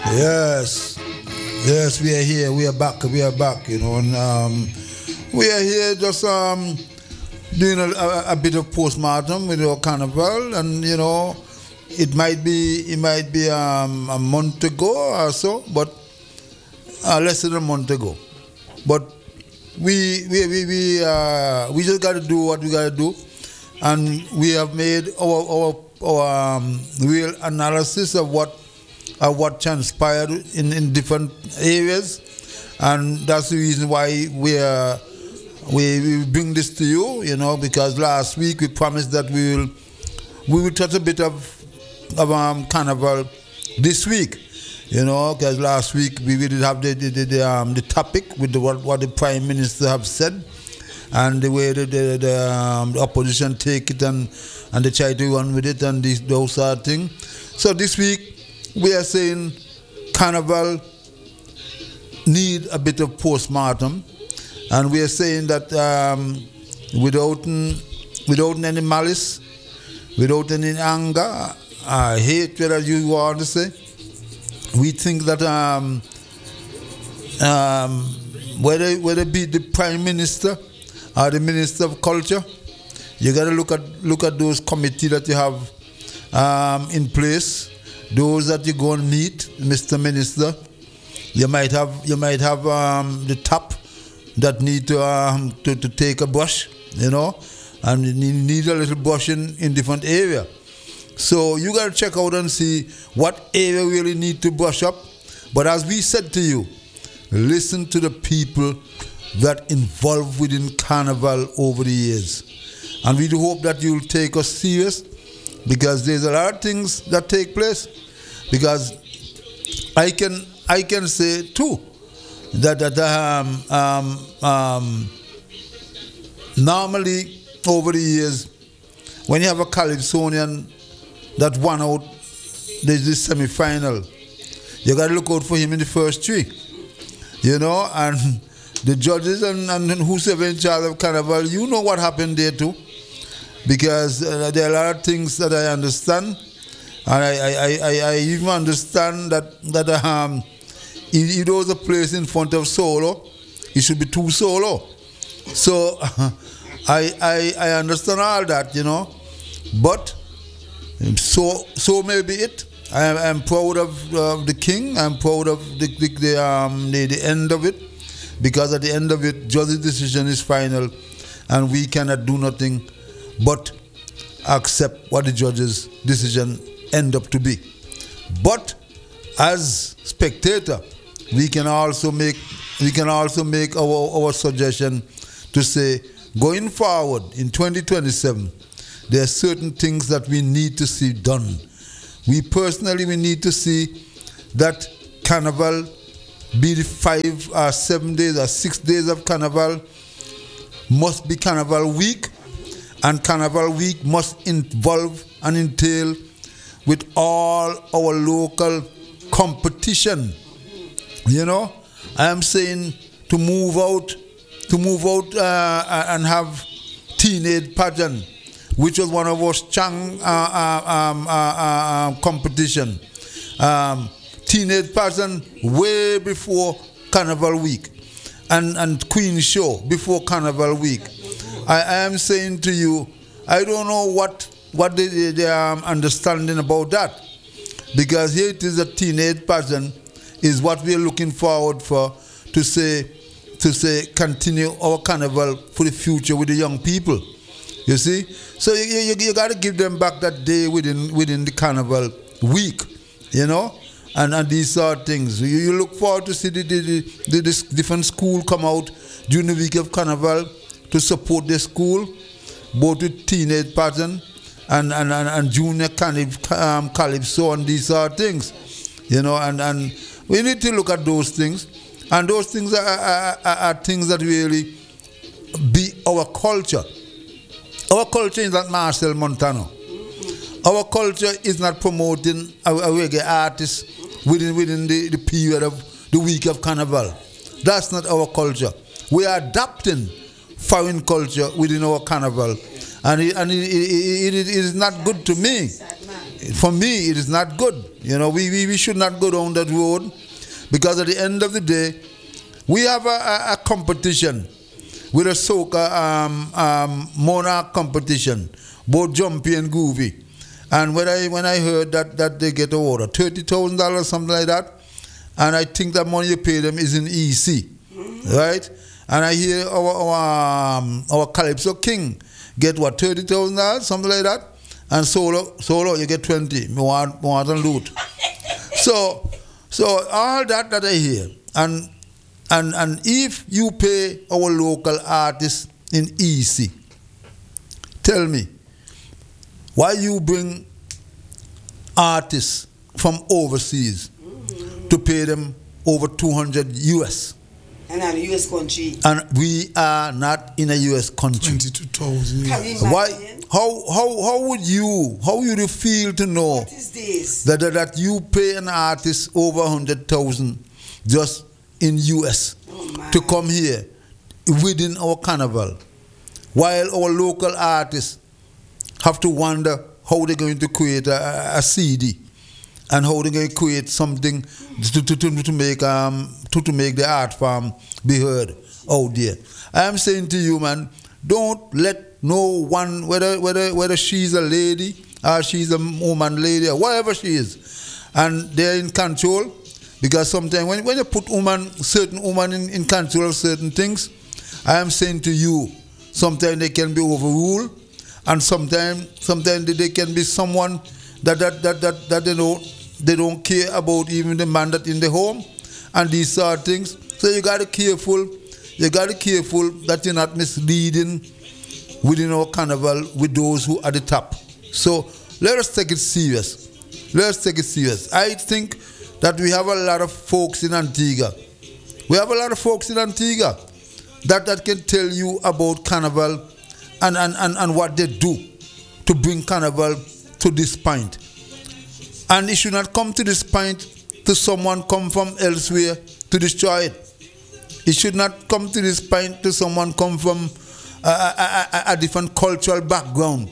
Yes, yes, we are here. We are back. We are back. And we are here just doing a bit of postmortem with our carnival, and it might be a month ago or so, but less than a month ago. But we just got to do what we got to do, and we have made our real analysis of what transpired in different areas, and that's the reason why we bring this to you, because last week we promised that we will touch a bit of carnival this week, because last week we did have the topic with what the prime minister have said, and the way the opposition take it, and they try to run with it, and those sort of things. So this week we are saying carnival need a bit of postmortem, and we are saying that without any malice, without any anger, hatred, as you want to say, we think that whether it be the prime minister or the minister of culture, you got to look at those committee that you have in place. Those that you go and meet, Mr. Minister, you might have the top that need to take a brush, and you need a little brushing in different area. So you got to check out and see what area really need to brush up. But as we said to you, listen to the people that involved within carnival over the years, and we do hope that you'll take us serious, because there's a lot of things that take place. Because I can say too that normally over the years, when you have a Calypsonian that won out the semi-final, you got to look out for him in the first three, and the judges and whosoever in charge of carnival, what happened there too, because there are a lot of things that I understand. And I even understand that if there was a place in front of solo, it should be two solo. So I understand all that, But so may be it. I'm proud of the king. I'm proud of the end of it, because at the end of it, judge's decision is final, and we cannot do nothing but accept what the judge's decision end up to be. But as spectator, we can also make our suggestion to say, going forward in 2027, there are certain things that we need to see done. We need to see that carnival be the 5 or 7 days or 6 days of carnival must be carnival week, and carnival week must involve and entail with all our local competition. I am saying to move out and have teenage pageant, which was one of our strong competition. Teenage pageant way before Carnival Week, and Queen Show before Carnival Week. I am saying to you, I don't know what the understanding about that, because here it is, a teenage pageant is what we are looking forward for, to say continue our carnival for the future with the young people. You see, so you got to give them back that day within the carnival week, and these sort of things. You look forward to see the different school come out during the week of carnival to support their school, both with teenage pageant and junior calypso and these sort of things, and we need to look at those things, and those things are things that really be our culture. Our culture is not Marcel Montano. Our culture is not promoting a reggae artist within the period of the week of carnival. That's not our culture. We are adapting foreign culture within our carnival, and it is not good to me. For me, it is not good. You know, we should not go down that road, because at the end of the day, we have a competition with a soca monarch competition, both Jumpy and Groovy. And when I heard that they get a order, $30,000, something like that, and I think that money you pay them is in EC, right? And I hear our Calypso King get what, $30,000, something like that, and solo you get 20. More than loot. So all that I hear, and if you pay our local artists in EC, tell me, why you bring artists from overseas to pay them over 200 US? And in a US country. And we are not in a US country. 22,000. Why? How would you feel to know What is this? that you pay an artist over 100,000 just in US to come here within our carnival, while our local artists have to wonder how they're going to create a CD and how they're going to create something to make the art form be heard out there. I am saying to you, man, don't let no one, whether she's a lady or she's a woman lady or whatever she is, and they're in control, because sometimes when you put certain woman in control of certain things, I am saying to you, sometimes they can be overruled, and sometimes they can be someone that they don't care about even the man that in the home, and these sort of things. So you got to be careful. You got to be careful that you're not misleading within our carnival with those who are at the top. So let us take it serious. Let's take it serious. I think that we have a lot of folks in Antigua. We have a lot of folks in Antigua that can tell you about carnival and what they do to bring carnival to this point. And it should not come to this point to someone come from elsewhere to destroy it. It should not come to this point to someone come from a different cultural background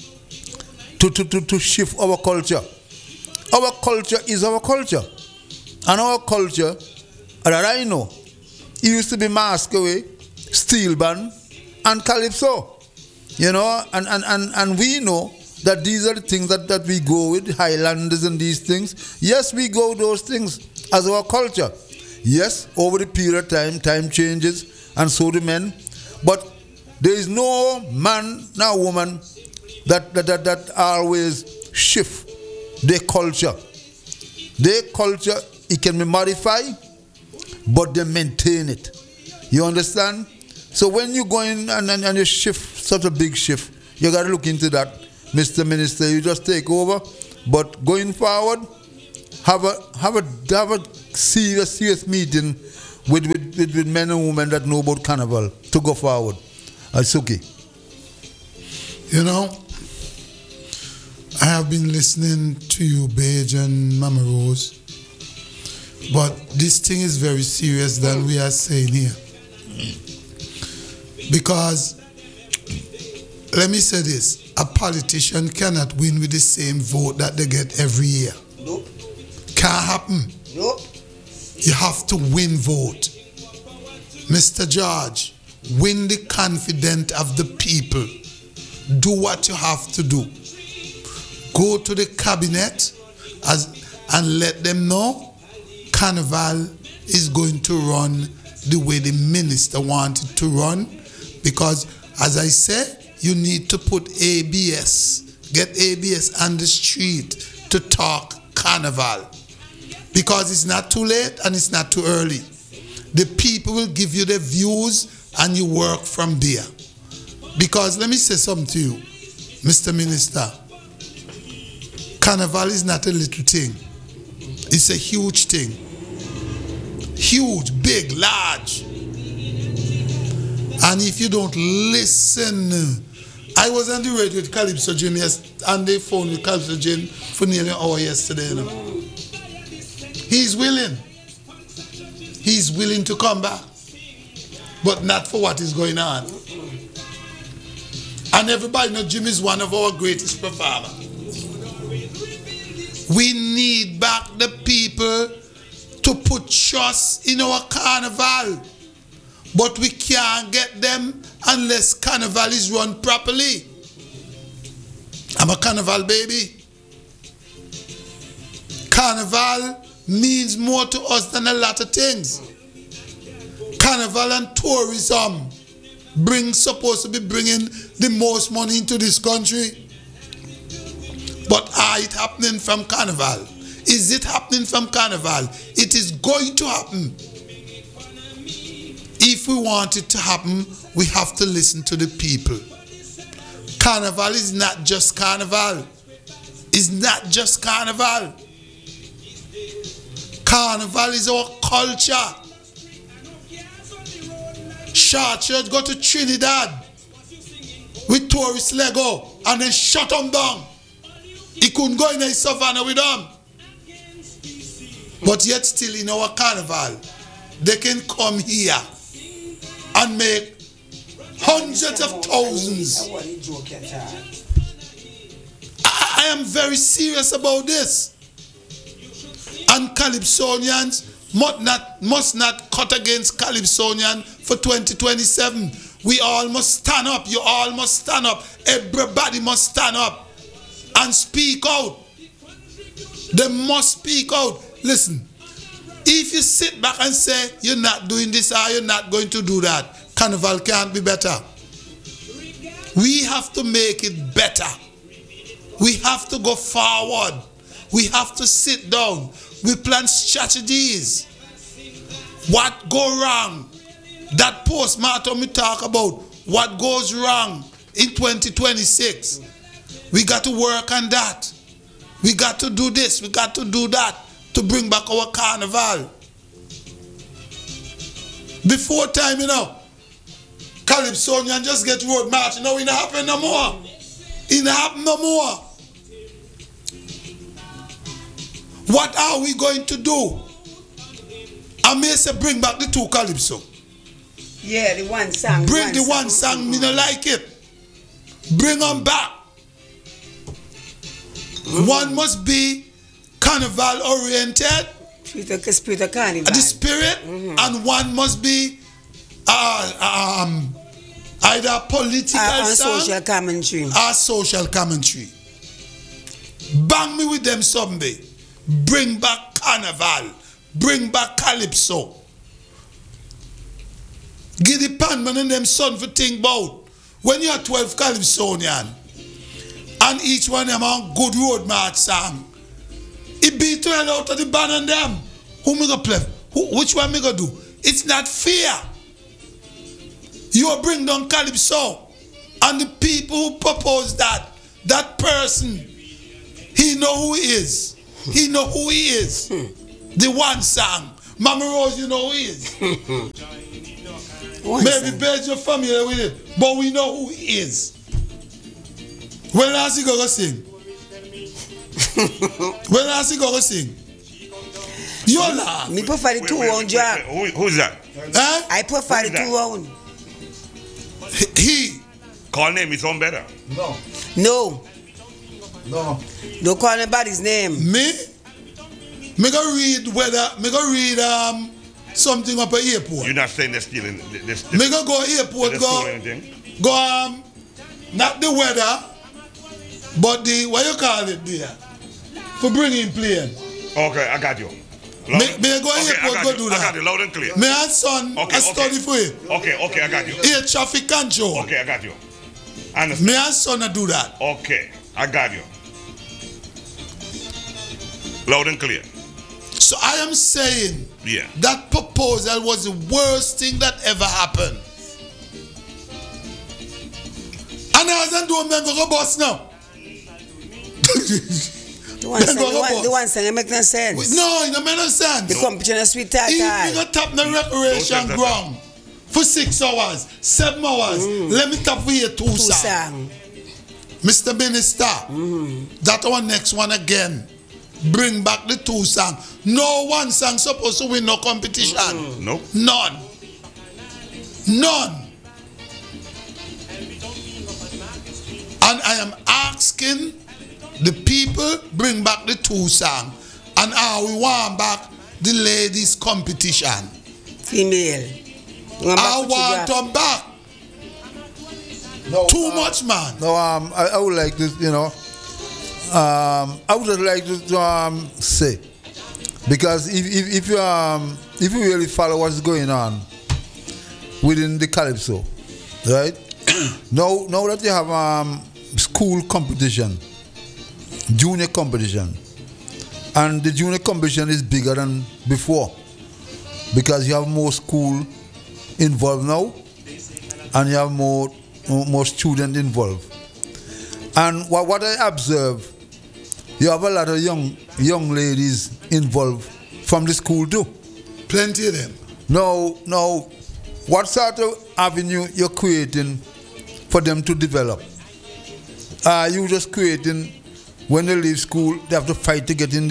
to shift our culture. Our culture is our culture. And our culture, that I know, it used to be Masquerade, Steel Band, and Calypso. You know, and we know that these are the things that we go with, Highlanders and these things. Yes, we go those things as our culture. Yes, over the period of time changes, and so do men. But there is no man, no woman that always shift their culture. Their culture, it can be modified, but they maintain it. You understand? So when you go in and you shift, such a big shift, you got to look into that. Mr. Minister, you just take over. But going forward, have a serious meeting with men and women that know about carnival to go forward. Asuki. You know, I have been listening to you, Beige and Mama Rose, but this thing is very serious than we are saying here. Because, let me say this, a politician cannot win with the same vote that they get every year. Nope. Can't happen. Nope. You have to win vote. Mr. George, win the confidence of the people. Do what you have to do. Go to the cabinet and let them know Carnival is going to run the way the minister wanted to run. Because, as I said, you need to put ABS, get ABS on the street to talk Carnival. Because it's not too late and it's not too early. The people will give you the views and you work from there. Because let me say something to you, Mr. Minister. Carnival is not a little thing. It's a huge thing. Huge, big, large. And if you don't listen, I was on the radio with Calypso Jane and they phoned with Calypso Jane for nearly an hour yesterday. You know? He's willing. He's willing to come back. But not for what is going on. And everybody knows Jim is one of our greatest performers. We need back the people to put trust in our carnival. But we can't get them unless carnival is run properly. I'm a carnival baby. Carnival means more to us than a lot of things. Carnival and tourism supposed to be bringing the most money into this country. But are it happening from carnival? Is it happening from carnival? It is going to happen. If we want it to happen, we have to listen to the people. Carnival is not just carnival. It's not just carnival. Carnival is our culture. Short Church go to Trinidad with tourist Lego and then shut them down. He couldn't go in the savannah with them. But yet still in our carnival, they can come here and make hundreds of thousands. I am very serious about this. And Calypsonians must not cut against Calypsonian for 2027. We all must stand up. You all must stand up. Everybody must stand up and speak out. They must speak out. Listen, if you sit back and say you're not doing this or you're not going to do that, carnival can't be better. We have to make it better. We have to go forward. We have to sit down. We plan strategies. What go wrong? That postmortem we talk about. What goes wrong in 2026? We got to work on that. We got to do this. We got to do that to bring back our carnival. Before time, Calypsonian just get road march. It don't happen no more. It don't happen no more. What are we going to do? I may say bring back the two Calypso. Yeah, the one song. Bring the one song, me don't like it. Bring them back. One must be carnival oriented. Spirit of carnival. The spirit, and one must be either political song social commentary. or social commentary. Bang me with them someday. Bring back carnival. Bring back Calypso. Give the Panman and them son for think about. When you are 12 Calypsonian and each one of them on good road march song, it be 12 out of the band and them. Who me go play? Which one me go do? It's not fair. You bring down Calypso and the people who propose that person, he know who he is. He know who he is. The one song. Mama Rose, you know who he is. Maybe Bedge you're familiar with it, but we know who he is. When last he go sing? When last he go sing? You laugh. Me prefer the 2-round job. Who's that? Huh? I prefer the 2-round. He. Call name is on better. No. No. Don't call anybody's name. Me go read something up at airport. You're not saying they're stealing this. Me go airport, they're go stealing anything? not the weather, but the, what you call it there, for bringing plane. Okay, I got you. Me go airport, go do that. I got you, loud and clear. Me and son, I study for it. Okay, I got you. Air traffic control. Okay, I got you. I understand. Me and son, I do that. Okay, I got you. Loud and clear. So I am saying, Yeah. that proposal was the worst thing that ever happened. And I wasn't doing them go bus now. The one saying it make no sense. No, it don't make no sense. The competition is sweet If we tie. go tap the recreation ground for 6 hours, 7 hours, let me tap for you 2 songs. Mr. Minister, that our next one again. Bring back the 2 songs. No one song supposed to win no competition. Nope. None. And I am asking The people bring back the 2 song, and we want back the ladies competition. Female. I want them back. No, Too much, man. No, I would like to, I would just like to say, because if you really follow what's going on within the Calypso, right? now that you have school competition, junior competition, and the junior competition is bigger than before because you have more school involved now, and you have more students involved. And what I observe, you have a lot of young ladies involved from the school too. Plenty of them. Now, what sort of avenue you're creating for them to develop? Are you just creating when they leave school they have to fight to get in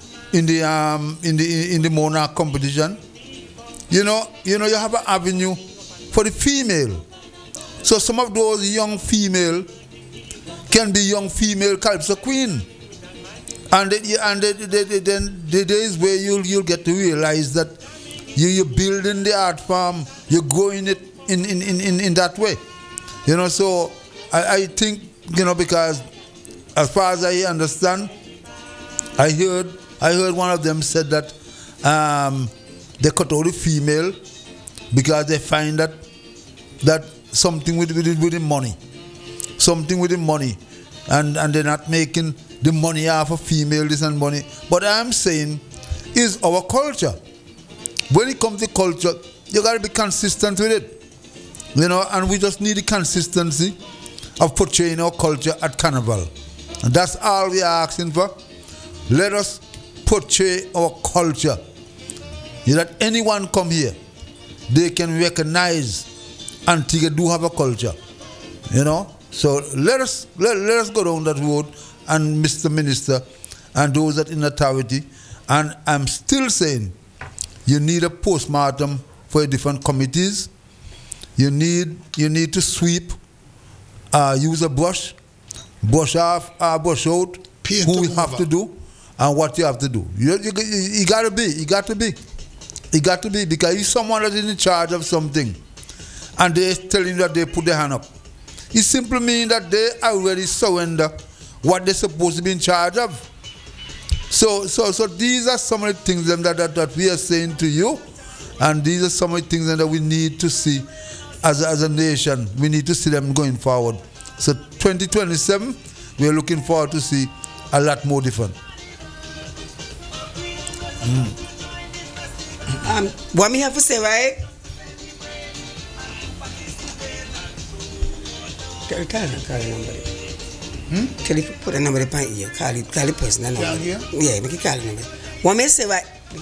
the monarch competition? You have an avenue for the female. So some of those young female can be young female Calypso queen. And then the days where you'll get to realize that you're building the art form, you're growing it in that way. So I think, because as far as I understand, I heard one of them said that they cut out the female because they find that something with the money. Something with the money. And they're not making the money off of female, this and money. But I'm saying is our culture. When it comes to culture, you gotta be consistent with it. And we just need the consistency of portraying our culture at Carnival. And that's all we are asking for. Let us portray our culture. That anyone come here, they can recognize Antigua do have a culture. So let us go down that road, and Mr. Minister and those that in authority. And I'm still saying you need a postmortem for different committees. You need to sweep, use a brush off, brush out Paint who we over. have to do and what you have to do. You gotta be, because if someone is in charge of something and they're telling you that they put their hand up, it simply means that they already surrender what they're supposed to be in charge of. So these are some of the things that we are saying to you, and these are some of the things that we need to see as a nation. We need to see them going forward. So 2027, we are looking forward to see a lot more different. What me have to say, right? Call the number. Tell you put a number upon here. Call the person. Yeah, make it call the number. What me say, right?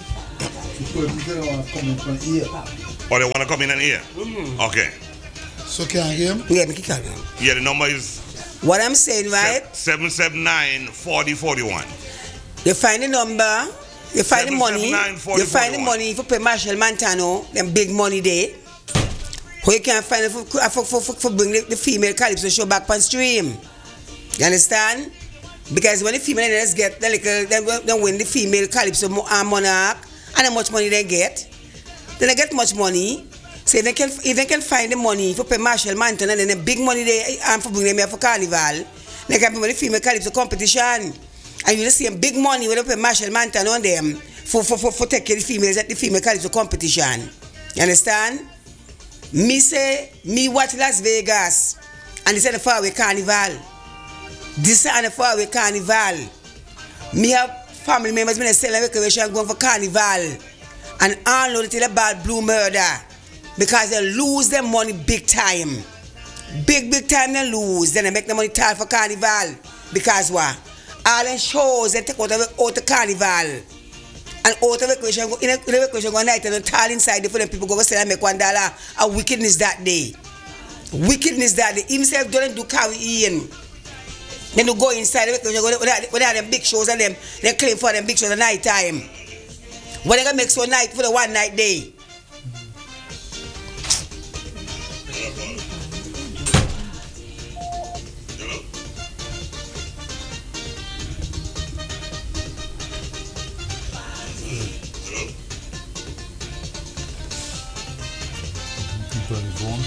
Or they want to come in and hear? Okay. So can I hear him? Yeah, make it call the number. Yeah, the number is What I'm saying, right? 779-4041. You find the number, you find the money, 779-4041. you find the money for pay Marshall Montano, them big money there. Who you can find it for bring the female Calypso show back on stream. You understand? Because when the female get the little, then win the female Calypso monarch, and how much money they get, then they get much money. So if they can find the money for pay Marshall Montano, and then the big money they for bring them here for Carnival, they can pay the female Calypso competition. And you see big money when they pay Marshall Montano on them for take care of the females at the female Calypso competition. You understand? Me say, me watch Las Vegas, and this is the faraway Carnival. This is the faraway Carnival. Me have family members when they sell a recreation going for Carnival, and all know till about blue murder, because they lose their money big time. Big time they lose, then they make the money tight for Carnival. Because what? All them shows they take out the Carnival. And out of recreation, in the recreation go night and the tall inside for them people go sell and make $1. A wickedness that day. Wickedness that day. Himself don't do carry in. Then you go inside the recreation, when they have them big shows and them, they claim for them big shows at night time. What they gonna make so night for the one night day? Turn the phone.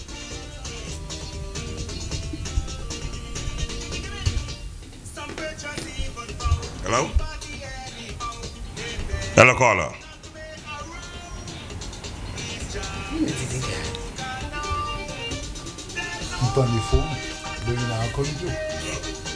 Hello? Hello, caller. Turn the phone. Bring it out, couldn't you?